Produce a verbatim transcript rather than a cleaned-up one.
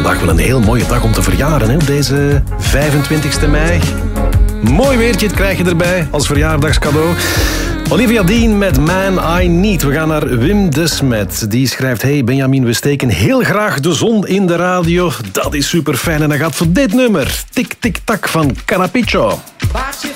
vandaag wel een heel mooie dag om te verjaren, hè, op deze vijfentwintigste mei. Mooi weertje, het krijg je erbij als verjaardagscadeau. Olivia Dean met Man I Need. We gaan naar Wim de Smet. Die schrijft: hey Benjamin, we steken heel graag de zon in de radio. Dat is super fijn. En dat gaat voor dit nummer. Tik tik tak van Canapicho. Watch it